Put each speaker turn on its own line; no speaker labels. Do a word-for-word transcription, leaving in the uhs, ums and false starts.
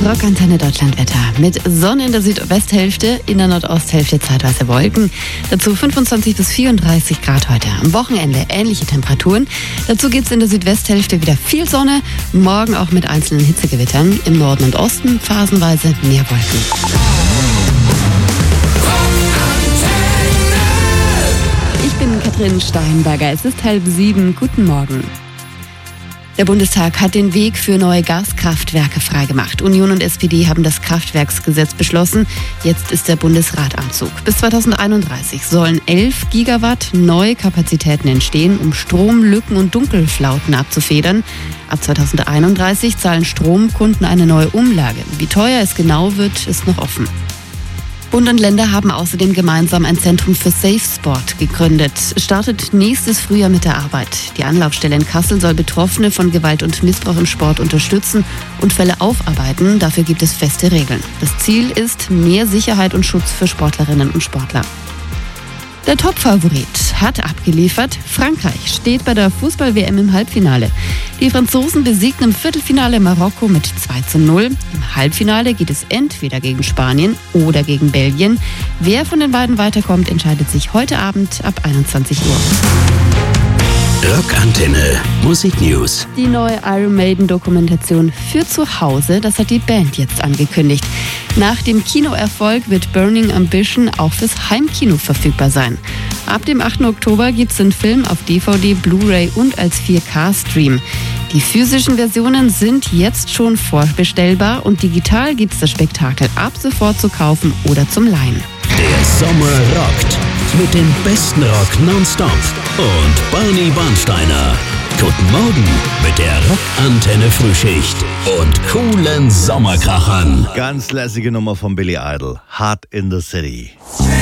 Rockantenne Deutschlandwetter. Mit Sonne in der Südwesthälfte, in der Nordosthälfte zeitweise Wolken. Dazu fünfundzwanzig bis vierunddreißig Grad heute. Am Wochenende ähnliche Temperaturen. Dazu gibt es in der Südwesthälfte wieder viel Sonne. Morgen auch mit einzelnen Hitzegewittern. Im Norden und Osten phasenweise mehr Wolken. Ich bin Katrin Steinberger. Es ist halb sieben. Guten Morgen. Der Bundestag hat den Weg für neue Gaskraftwerke freigemacht. Union und S P D haben das Kraftwerksgesetz beschlossen. Jetzt ist der Bundesrat am Zug. Bis zweitausendeinunddreißig sollen elf Gigawatt neue Kapazitäten entstehen, um Stromlücken und Dunkelflauten abzufedern. Ab zweitausendeinunddreißig zahlen Stromkunden eine neue Umlage. Wie teuer es genau wird, ist noch offen. Bund und Länder haben außerdem gemeinsam ein Zentrum für Safe Sport gegründet. Es startet nächstes Frühjahr mit der Arbeit. Die Anlaufstelle in Kassel soll Betroffene von Gewalt und Missbrauch im Sport unterstützen und Fälle aufarbeiten. Dafür gibt es feste Regeln. Das Ziel ist mehr Sicherheit und Schutz für Sportlerinnen und Sportler. Der Topfavorit hat abgeliefert. Frankreich steht bei der Fußball-W M im Halbfinale. Die Franzosen besiegten im Viertelfinale Marokko mit zwei zu null. Im Halbfinale geht es entweder gegen Spanien oder gegen Belgien. Wer von den beiden weiterkommt, entscheidet sich heute Abend ab einundzwanzig Uhr.
Rockantenne Musik News.
Die neue Iron Maiden Dokumentation für zu Hause, das hat die Band jetzt angekündigt. Nach dem Kinoerfolg wird Burning Ambition auch fürs Heimkino verfügbar sein. Ab dem achten Oktober gibt es den Film auf D V D, Blu-ray und als vier K-Stream. Die physischen Versionen sind jetzt schon vorbestellbar und digital gibt es das Spektakel ab sofort zu kaufen oder zum Leihen.
Der Sommer rockt mit dem besten Rock nonstop und Barney Barnsteiner. Guten Morgen mit der Rockantenne Frühschicht und coolen Sommerkrachern.
Ganz lässige Nummer von Billy Idol. Hot in the City.